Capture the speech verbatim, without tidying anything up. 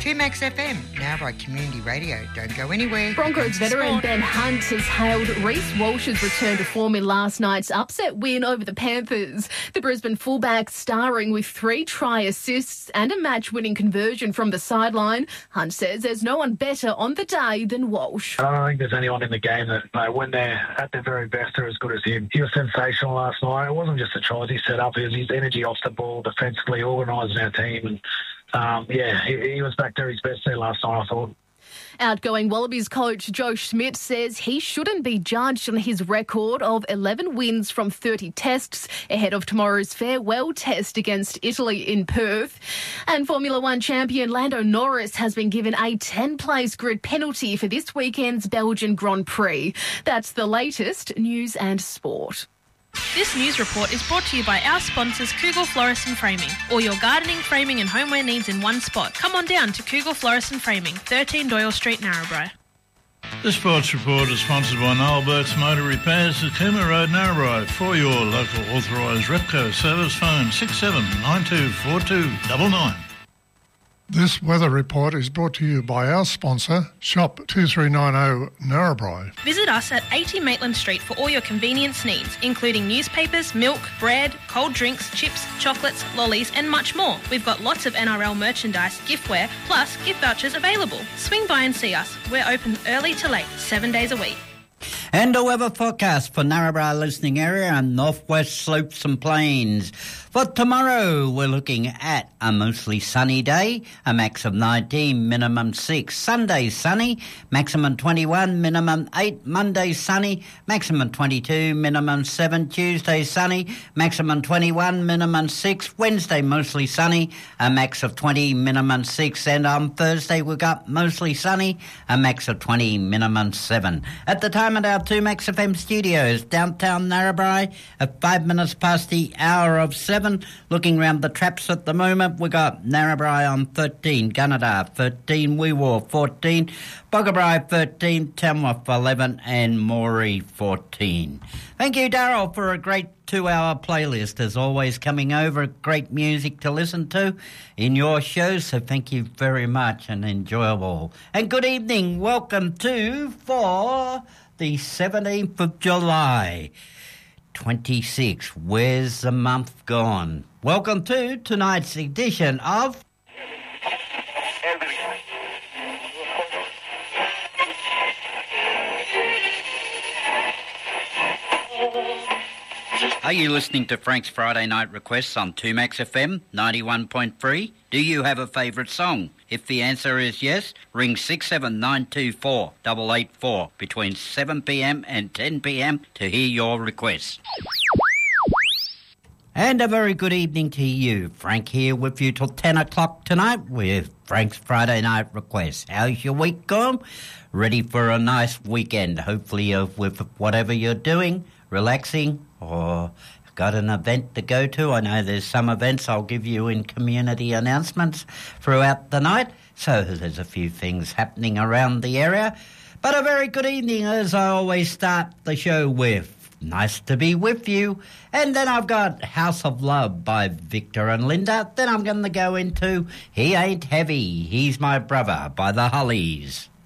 two Max F M, now by Community Radio. Don't go anywhere. Broncos veteran Ben Hunt has hailed Reece Walsh's return to form in last night's upset win over the Panthers. The Brisbane fullback starring with three try assists and a match-winning conversion from the sideline. Hunt says there's no one better on the day than Walsh. I don't think there's anyone in the game that, you know, when they're at their very best, they're as good as him. He was sensational last night. It wasn't just the tries he set up, it was his energy off the ball, defensively organising our team. And um, yeah, he, he was back to his best there last night, I thought. Outgoing Wallabies coach Joe Schmidt says he shouldn't be judged on his record of eleven wins from thirty tests ahead of tomorrow's farewell test against Italy in Perth. And Formula One champion Lando Norris has been given a ten-place grid penalty for this weekend's Belgian Grand Prix. That's the latest news and sport. This news report is brought to you by our sponsors Kugel Florist and Framing. All your gardening, framing and homeware needs in one spot. Come on down to Kugel Florist and Framing, thirteen Doyle Street, Narrabri. The Sports Report is sponsored by Noel Burt's Motor Repairs at Cooma Road, Narrabri. For your local authorised Repco service, phone six seven nine two four two nine nine. This weather report is brought to you by our sponsor, Shop two three nine zero Narrabri. Visit us at eighty Maitland Street for all your convenience needs, including newspapers, milk, bread, cold drinks, chips, chocolates, lollies and much more. We've got lots of N R L merchandise, giftware, plus gift vouchers available. Swing by and see us. We're open early to late, seven days a week. And the weather forecast for Narrabri listening area and northwest slopes and plains. For tomorrow, we're looking at a mostly sunny day, a max of nineteen, minimum six. Sunday sunny, maximum twenty-one, minimum eight. Monday sunny, maximum twenty-two, minimum seven. Tuesday sunny, maximum twenty-one, minimum six. Wednesday mostly sunny, a max of twenty, minimum six. And on Thursday we've got mostly sunny, a max of twenty, minimum seven. At the time at our two Max F M studios, downtown Narrabri, at five minutes past the hour of seven. Looking round the traps at the moment, we got Narrabri on thirteen, Gunnedah thirteen, Weewar fourteen, Boggabri thirteen, Tamworth eleven and Moree fourteen. Thank you, Darryl, for a great two-hour playlist, as always, coming over. Great music to listen to in your show, so thank you very much and enjoyable. And good evening. Welcome to for the seventeenth of July. twenty-six. Where's the month gone? Welcome to tonight's edition of... Are you listening to Frank's Friday Night Requests on two Max F M ninety-one point three? Do you have a favourite song? If the answer is yes, ring six seven nine two four eight eight four between seven p m and ten p m to hear your requests. And a very good evening to you. Frank here with you till ten o'clock tonight with Frank's Friday Night Requests. How's your week gone? Ready for a nice weekend, hopefully uh, with whatever you're doing, relaxing, or got an event to go to. I know there's some events I'll give you in community announcements throughout the night, so there's a few things happening around the area. But a very good evening, as I always start the show with. Nice to be with you. And then I've got House of Love by Victor and Linda. Then I'm going to go into He Ain't Heavy, He's My Brother by the Hollies.